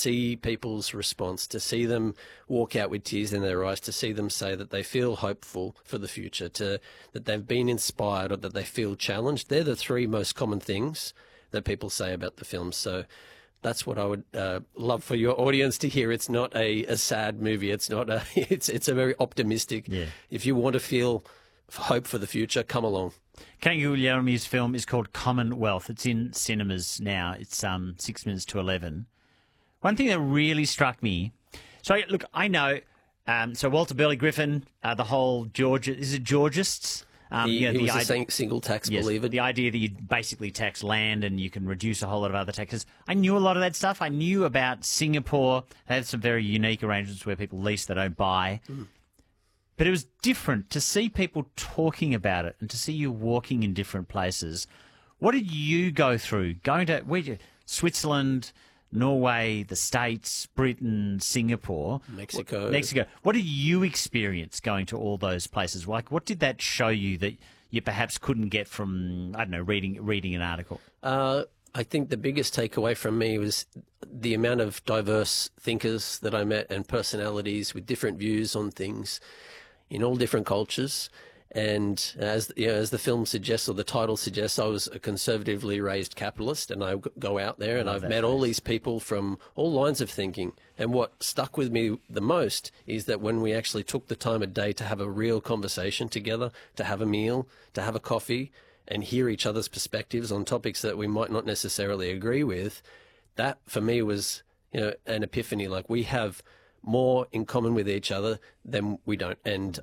see people's response, to see them walk out with tears in their eyes, to see them say that they feel hopeful for the future, that they've been inspired or that they feel challenged. They're the three most common things that people say about the film. So that's what I would love for your audience to hear. It's not a sad movie. It's not a. It's a very optimistic. Yeah. If you want to feel hope for the future, come along. Ken Guillermi's film is called Commonwealth. It's in cinemas now. It's 6 minutes to 11. One thing that really struck me. So look, I know. So Walter Burley Griffin, the whole Georgia. Is it Georgists? He was a single tax believer. The idea that you basically tax land and you can reduce a whole lot of other taxes. I knew a lot of that stuff. I knew about Singapore. They had some very unique arrangements where people lease, they don't buy. But it was different to see people talking about it and to see you walking in different places. What did you go through? Going to Switzerland, Norway, the States, Britain, Singapore, Mexico. What did you experience going to all those places? Like, what did that show you that you perhaps couldn't get from, I don't know, reading an article? I think the biggest takeaway from me was the amount of diverse thinkers that I met and personalities with different views on things in all different cultures. And as the film suggests, or the title suggests, I was a conservatively raised capitalist, and I go out there and I've met all these people from all lines of thinking. And what stuck with me the most is that when we actually took the time of day to have a real conversation together, to have a meal, to have a coffee, and hear each other's perspectives on topics that we might not necessarily agree with, that for me was, an epiphany. Like, we have more in common with each other than we don't. And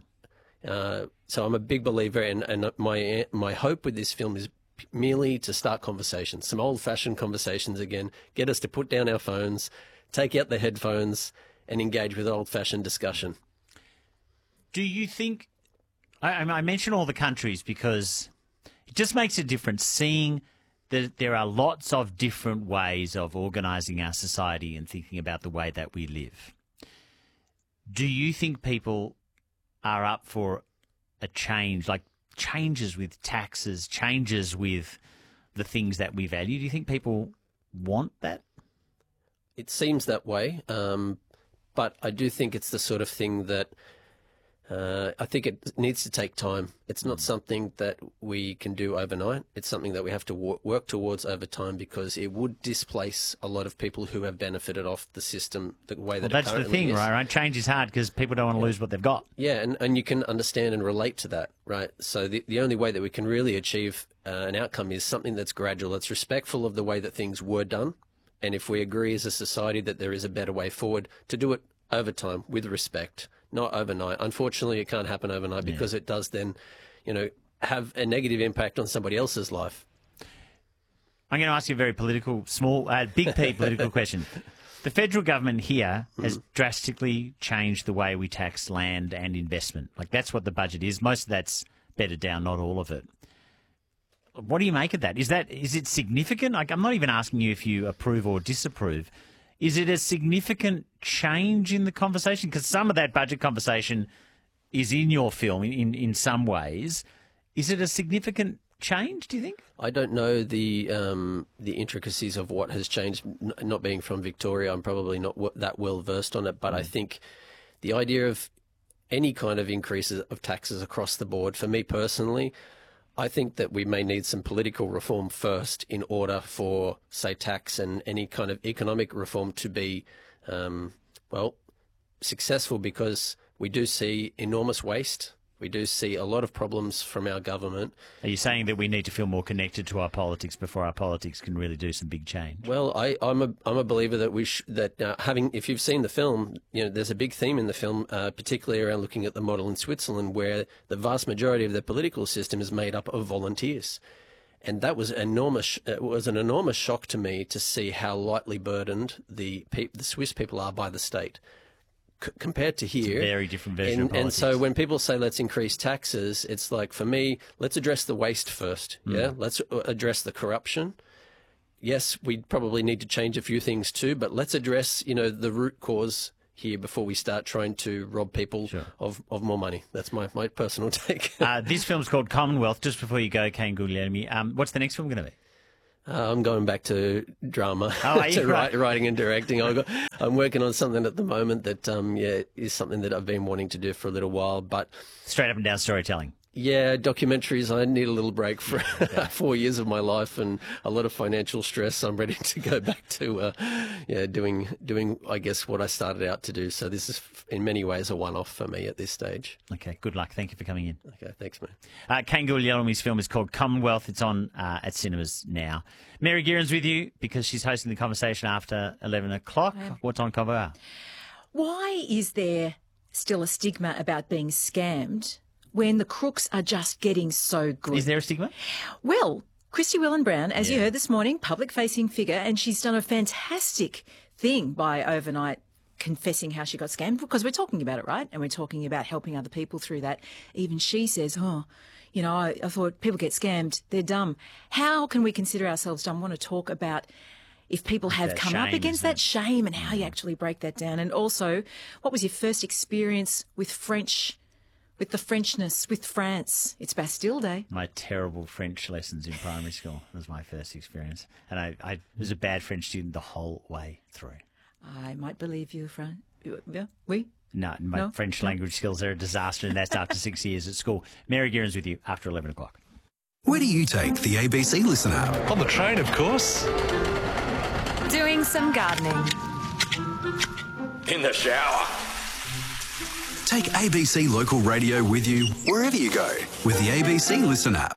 so I'm a big believer, and my hope with this film is merely to start conversations, some old-fashioned conversations again, get us to put down our phones, take out the headphones, and engage with old-fashioned discussion. Do you think, I mention all the countries because it just makes a difference seeing that there are lots of different ways of organising our society and thinking about the way that we live. Do you think people are up for a change, like changes with taxes, changes with the things that we value? Do you think people want that? It seems that way, but I do think it's the sort of thing that I think it needs to take time. It's not something that we can do overnight. It's something that we have to work towards over time, because it would displace a lot of people who have benefited off the system the way that it currently is. That's the thing, right? Change is hard because people don't want to lose what they've got. Yeah, and you can understand and relate to that, right? So the only way that we can really achieve an outcome is something that's gradual, that's respectful of the way that things were done. And if we agree as a society that there is a better way forward, to do it over time with respect, not overnight. Unfortunately, it can't happen overnight because it does then, have a negative impact on somebody else's life. I'm going to ask you a very big P political question. The federal government here has drastically changed the way we tax land and investment. Like, that's what the budget is. Most of that's bedded down, not all of it. What do you make of that? Is it significant? Like, I'm not even asking you if you approve or disapprove. Is it a significant change in the conversation? Because some of that budget conversation is in your film in some ways. Is it a significant change, do you think? I don't know the intricacies of what has changed. Not being from Victoria, I'm probably not that well versed on it, but I think the idea of any kind of increases of taxes across the board, for me personally, I think that we may need some political reform first in order for, say, tax and any kind of economic reform to be, successful, because we do see enormous waste. We do see a lot of problems from our government. Are you saying that we need to feel more connected to our politics before our politics can really do some big change? Well, I'm a believer that if you've seen the film, there's a big theme in the film, particularly around looking at the model in Switzerland, where the vast majority of the political system is made up of volunteers. And that was enormous. It was an enormous shock to me to see how lightly burdened the Swiss people are by the state. Compared to here. It's a very different version of politics. And so when people say let's increase taxes, it's like, for me, let's address the waste first. Yeah, let's address the corruption. Yes, we probably need to change a few things too, but let's address the root cause here before we start trying to rob people of more money. That's my personal take. This film's called Commonwealth. Just before you go, Ken Guillermi, what's the next film going to be? I'm going back to drama, Oh, are you? to writing and directing. I'm working on something at the moment that is something that I've been wanting to do for a little while. But Straight up and down storytelling. yeah, documentaries. I need a little break for 4 years of my life and a lot of financial stress. I'm ready to go back to doing I guess what I started out to do. So this is in many ways a one-off for me at this stage. Okay, good luck. Thank you for coming in. Okay, thanks, man. Kane Guillermo's film is called Commonwealth. It's on at cinemas now. Mary Gearon's with you because she's hosting the conversation after 11 o'clock. What's on cover? Why is there still a stigma about being scammed when the crooks are just getting so good? Is there a stigma? Well, Christy Whelan-Brown, as you heard this morning, public-facing figure, and she's done a fantastic thing by overnight confessing how she got scammed, because we're talking about it, right? And we're talking about helping other people through that. Even she says, I thought people get scammed, they're dumb. How can we consider ourselves dumb? I want to talk about if people have come up against that shame and how you actually break that down. And also, what was your first experience with French, with the Frenchness, with France? It's Bastille Day. My terrible French lessons in primary school was my first experience. And I was a bad French student the whole way through. I might believe you, Yeah, oui? No, French language skills are a disaster, and that's after 6 years at school. Mary Gearon's with you after 11 o'clock. Where do you take the ABC Listen app? On the train, of course. Doing some gardening. In the shower. Take ABC Local Radio with you wherever you go with the ABC Listen app.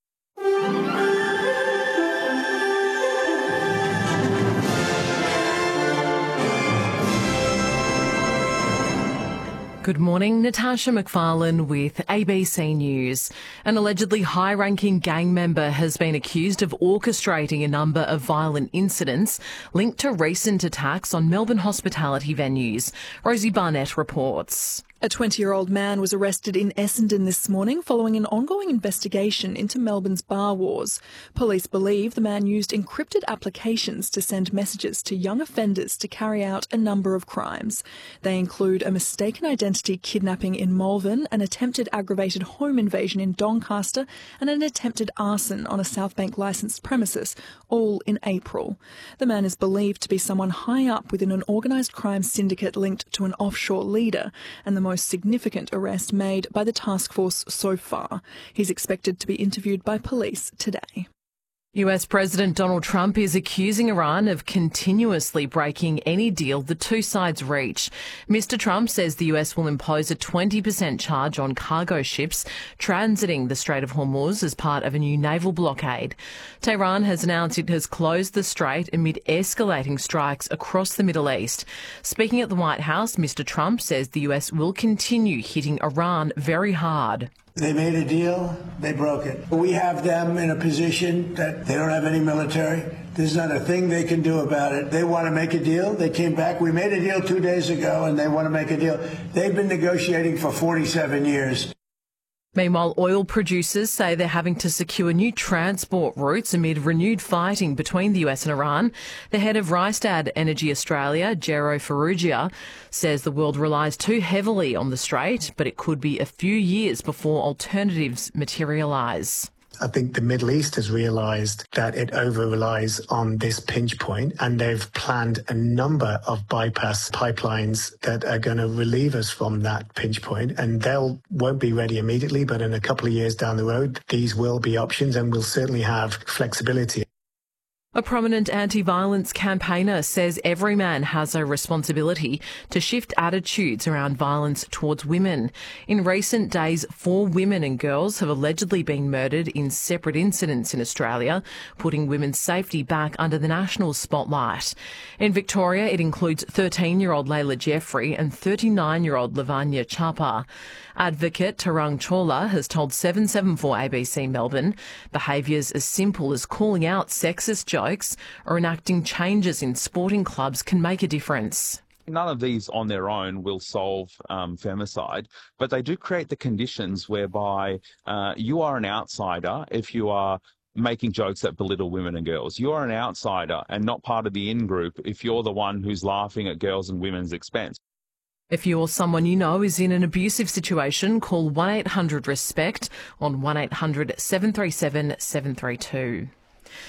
Good morning, Natasha McFarlane with ABC News. An allegedly high-ranking gang member has been accused of orchestrating a number of violent incidents linked to recent attacks on Melbourne hospitality venues. Rosie Barnett reports. A 20-year-old man was arrested in Essendon this morning following an ongoing investigation into Melbourne's bar wars. Police believe the man used encrypted applications to send messages to young offenders to carry out a number of crimes. They include a mistaken identity kidnapping in Malvern, an attempted aggravated home invasion in Doncaster, and an attempted arson on a South Bank licensed premises, all in April. The man is believed to be someone high up within an organised crime syndicate linked to an offshore leader, and the most significant arrest made by the task force so far. He's expected to be interviewed by police today. US President Donald Trump is accusing Iran of continuously breaking any deal the two sides reach. Mr. Trump says the US will impose a 20% charge on cargo ships transiting the Strait of Hormuz as part of a new naval blockade. Tehran has announced it has closed the strait amid escalating strikes across the Middle East. Speaking at the White House, Mr. Trump says the US will continue hitting Iran very hard. They made a deal, they broke it. We have them in a position that they don't have any military. There's not a thing they can do about it. They want to make a deal. They came back. We made a deal 2 days ago, and they want to make a deal. They've been negotiating for 47 years. Meanwhile, oil producers say they're having to secure new transport routes amid renewed fighting between the US and Iran. The head of Rystad Energy Australia, Gero Farrugia, says the world relies too heavily on the strait, but it could be a few years before alternatives materialise. I think the Middle East has realised that it over-relies on this pinch point, and they've planned a number of bypass pipelines that are going to relieve us from that pinch point, and won't be ready immediately, but in a couple of years down the road, these will be options and we'll certainly have flexibility. A prominent anti-violence campaigner says every man has a responsibility to shift attitudes around violence towards women. In recent days, 4 women and girls have allegedly been murdered in separate incidents in Australia, putting women's safety back under the national spotlight. In Victoria, it includes 13-year-old Layla Jeffrey and 39-year-old Lavanya Chapa. Advocate Tarang Chawla has told 774 ABC Melbourne behaviours as simple as calling out sexist jokes or enacting changes in sporting clubs can make a difference. None of these on their own will solve femicide, but they do create the conditions whereby you are an outsider if you are making jokes that belittle women and girls. You're an outsider and not part of the in-group if you're the one who's laughing at girls' and women's expense. If you or someone you know is in an abusive situation, call 1-800-RESPECT on 1-800-737-732.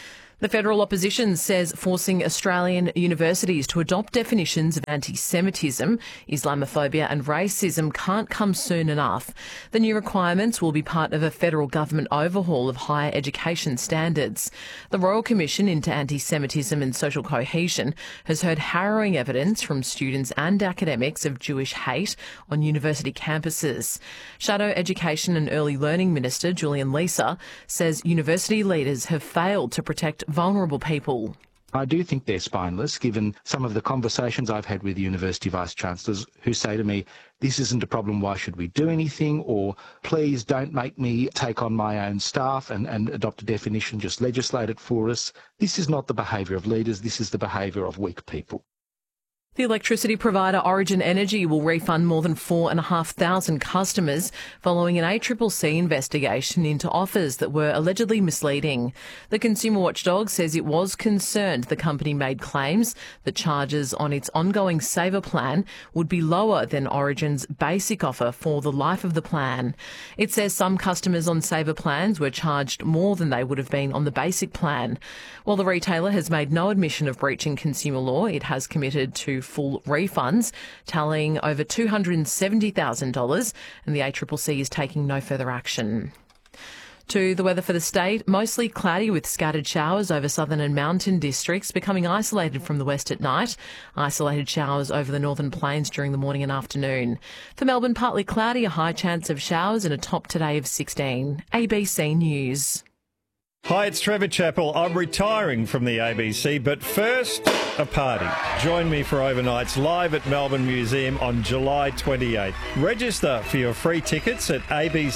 The federal opposition says forcing Australian universities to adopt definitions of anti-Semitism, Islamophobia and racism can't come soon enough. The new requirements will be part of a federal government overhaul of higher education standards. The Royal Commission into Anti-Semitism and Social Cohesion has heard harrowing evidence from students and academics of Jewish hate on university campuses. Shadow Education and Early Learning Minister Julian Leeser says university leaders have failed to protect vulnerable people. I do think they're spineless, given some of the conversations I've had with university vice-chancellors who say to me, this isn't a problem, why should we do anything? Or please don't make me take on my own staff and adopt a definition, just legislate it for us. This is not the behaviour of leaders, this is the behaviour of weak people. The electricity provider Origin Energy will refund more than 4,500 customers following an ACCC investigation into offers that were allegedly misleading. The consumer watchdog says it was concerned the company made claims that charges on its ongoing saver plan would be lower than Origin's basic offer for the life of the plan. It says some customers on saver plans were charged more than they would have been on the basic plan. While the retailer has made no admission of breaching consumer law, it has committed to full refunds, tallying over $270,000, and the ACCC is taking no further action. To the weather for the state, mostly cloudy with scattered showers over southern and mountain districts, becoming isolated from the west at night. Isolated showers over the northern plains during the morning and afternoon. For Melbourne, partly cloudy, a high chance of showers and a top today of 16. ABC News. Hi, it's Trevor Chappell. I'm retiring from the ABC, but first, a party. Join me for Overnights live at Melbourne Museum on July 28th. Register for your free tickets at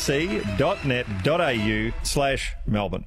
abc.net.au/Melbourne.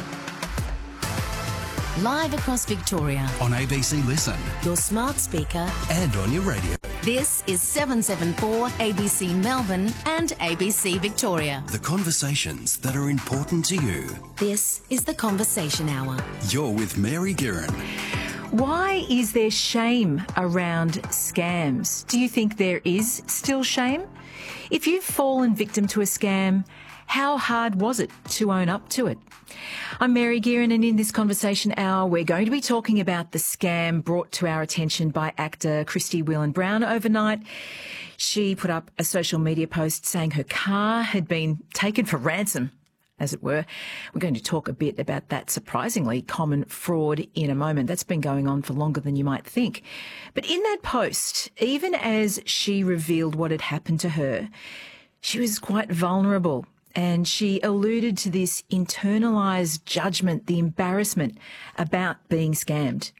Live across Victoria. On ABC Listen. Your smart speaker. And on your radio. This is 774 ABC Melbourne and ABC Victoria. The conversations that are important to you. This is The Conversation Hour. You're with Mary Guerin. Why is there shame around scams? Do you think there is still shame? If you've fallen victim to a scam, how hard was it to own up to it? I'm Mary Guerin, and in this Conversation Hour, we're going to be talking about the scam brought to our attention by actor Christy Whelan-Brown overnight. She put up a social media post saying her car had been taken for ransom, as it were. We're going to talk a bit about that surprisingly common fraud in a moment. That's been going on for longer than you might think. But in that post, even as she revealed what had happened to her, she was quite vulnerable. And she alluded to this internalised judgment, the embarrassment about being scammed.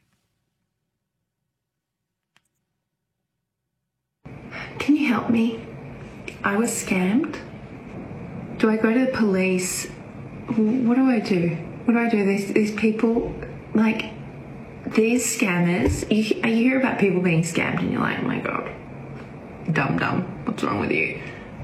Can you help me? I was scammed. Do I go to the police? What do I do? What do I do? These people, like, these scammers, you hear about people being scammed and you're like, oh my God, dumb, what's wrong with you?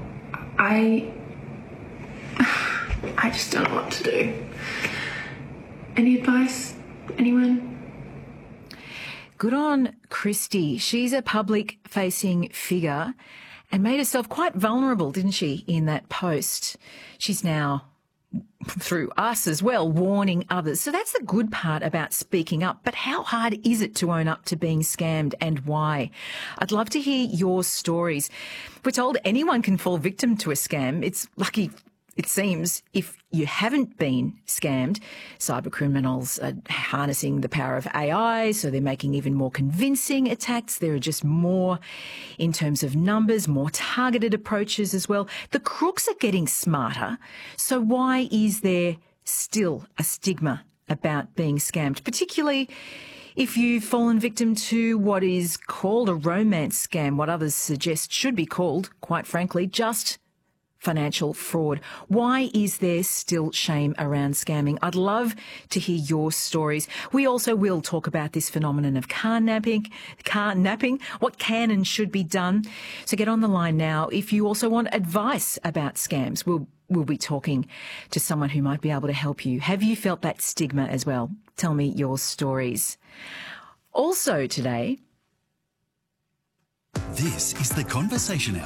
I just don't know what to do. Any advice? Anyone? Good on Christy. She's a public-facing figure and made herself quite vulnerable, didn't she, in that post? She's now, through us as well, warning others. So that's the good part about speaking up. But how hard is it to own up to being scammed, and why? I'd love to hear your stories. We're told anyone can fall victim to a scam. It's lucky, it seems, if you haven't been scammed. Cyber criminals are harnessing the power of AI, so they're making even more convincing attacks. There are just more in terms of numbers, more targeted approaches as well. The crooks are getting smarter. So why is there still a stigma about being scammed, particularly if you've fallen victim to what is called a romance scam, what others suggest should be called, quite frankly, just financial fraud? Why is there still shame around scamming? I'd love to hear your stories. We also will talk about this phenomenon of car napping, what can and should be done. So get on the line now if you also want advice about scams. We'll be talking to someone who might be able to help you. Have you felt that stigma as well? Tell me your stories. Also today, this is The Conversation Hour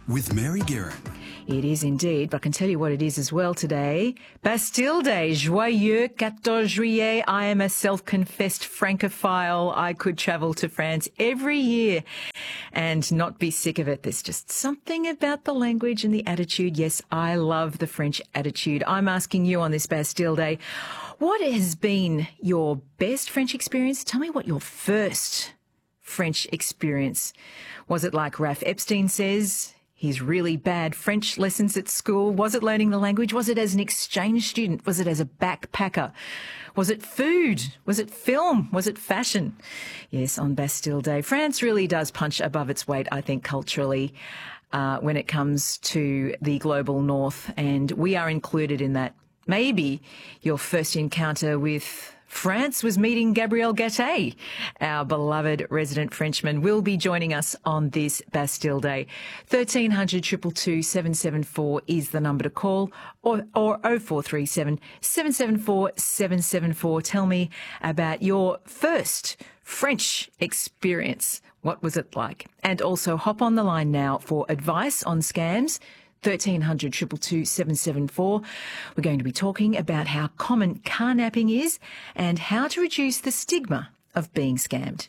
with Mary Guerin. It is indeed, but I can tell you what it is as well today. Bastille Day, joyeux 14 juillet. I am a self-confessed Francophile. I could travel to France every year and not be sick of it. There's just something about the language and the attitude. Yes, I love the French attitude. I'm asking you on this Bastille Day, what has been your best French experience? Tell me what your first French experience was. It like Ralph Epstein says, his really bad French lessons at school? Was it learning the language? Was it as an exchange student? Was it as a backpacker? Was it food? Was it film? Was it fashion? Yes, on Bastille Day, France really does punch above its weight, I think, culturally, when it comes to the global north, and we are included in that. Maybe your first encounter with France was meeting Gabriel Gattei. Our beloved resident Frenchman will be joining us on this Bastille Day. 1300 222 774 is the number to call, or 0437 774 774. Tell me about your first French experience. What was it like? And also hop on the line now for advice on scams. 1300 222 774. We're going to be talking about how common carnapping is and how to reduce the stigma of being scammed.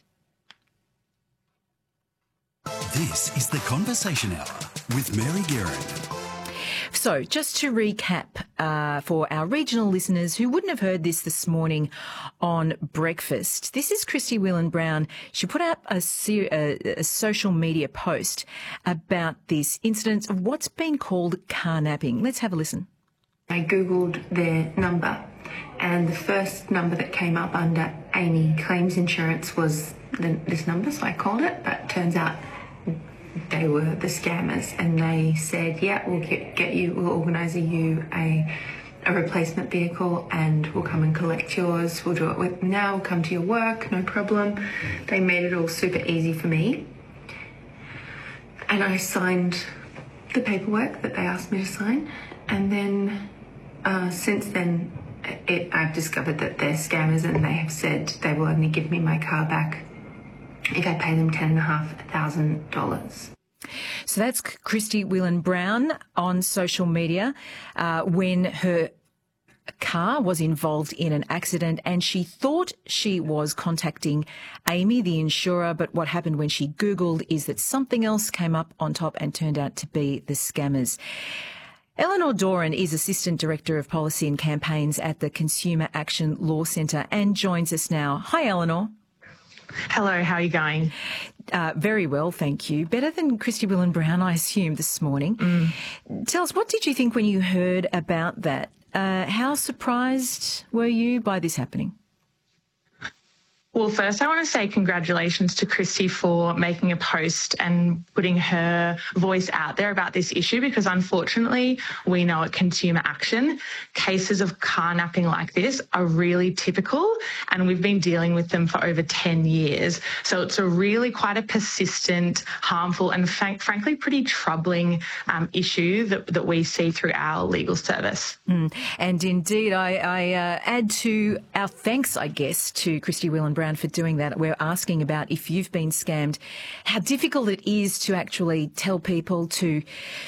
This is the Conversation Hour with Mary Guerin. So just to recap for our regional listeners who wouldn't have heard this morning on breakfast, this is Christy Whelan-Brown. She put out a social media post about this incident of what's been called carnapping. Let's have a listen. I Googled their number, and the first number that came up under Amy Claims Insurance was this number, so I called it, but turns out they were the scammers, and they said, yeah, we'll get you, we'll organise you a replacement vehicle and we'll come and collect yours. We'll do it now, we'll come to your work, no problem. They made it all super easy for me. And I signed the paperwork that they asked me to sign. And then since then, I've discovered that they're scammers, and they have said they will only give me my car back if I pay them $10,500. So that's Christy Whelan-Brown on social media when her car was involved in an accident, and she thought she was contacting Amy, the insurer, but what happened when she Googled is that something else came up on top and turned out to be the scammers. Eleanor Doran is Assistant Director of Policy and Campaigns at the Consumer Action Law Centre and joins us now. Hi, Eleanor. Hello, how are you going? Very well, thank you. Better than Christy Whelan-Brown, I assume, this morning. Tell us, what did you think when you heard about that? How surprised were you by this happening? Well, first, I want to say congratulations to Christy for making a post and putting her voice out there about this issue, because unfortunately, we know at Consumer Action, cases of carnapping like this are really typical, and we've been dealing with them for over 10 years. So it's a really quite a persistent, harmful and frankly pretty troubling issue that we see through our legal service. And indeed, I add to our thanks, I guess, to Christy Whelan-Brown for doing that. We're asking about, if you've been scammed, how difficult it is to actually tell people to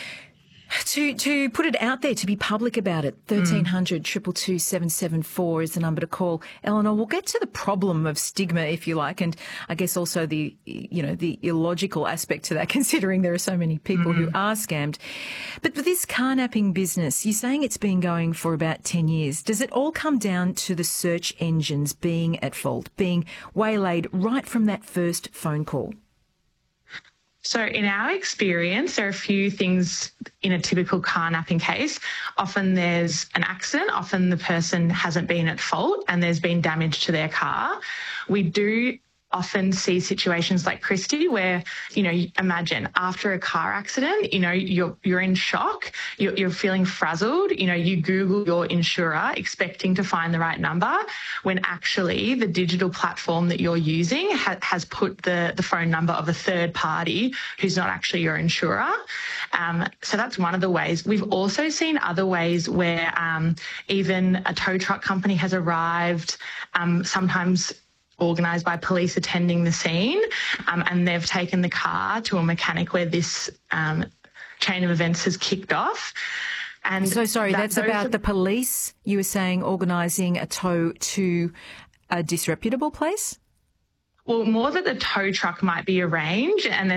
put it out there, to be public about it. 1300 222 774 is the number to call. Eleanor, we'll get to the problem of stigma, if you like, and I guess also the illogical aspect to that, considering there are so many people who are scammed. But with this carnapping business, you're saying it's been going for about 10 years. Does it all come down to the search engines being at fault, being waylaid right from that first phone call? So in our experience, there are a few things in a typical carnapping case. Often there's an accident, often the person hasn't been at fault and there's been damage to their car. We do often see situations like Christy where, imagine after a car accident, you're in shock, you're feeling frazzled, you Google your insurer expecting to find the right number, when actually the digital platform that you're using has put the phone number of a third party who's not actually your insurer. So that's one of the ways. We've also seen other ways where even a tow truck company has arrived, sometimes organised by police attending the scene, and they've taken the car to a mechanic where this chain of events has kicked off. And so sorry, that's about the police, you were saying, organising a tow to a disreputable place? Well, more that the tow truck might be arranged and